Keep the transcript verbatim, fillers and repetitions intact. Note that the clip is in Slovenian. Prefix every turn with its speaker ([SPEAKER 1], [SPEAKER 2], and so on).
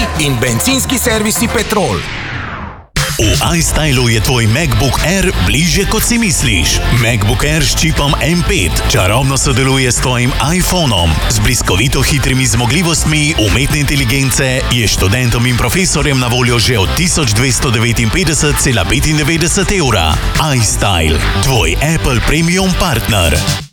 [SPEAKER 1] in bencinski servisi Petrol.
[SPEAKER 2] V iStylu je tvoj MacBook Air bližje, kot si misliš. MacBook Air s čipom M pet čarobno sodeluje s tvojim iPhonom. Z bliskovito hitrimi zmogljivostmi umetne inteligence je študentom in profesorjem na voljo že od tisoč dvesto devetinpetdeset cela petindevetdeset evra. iStyle, tvoj Apple Premium partner.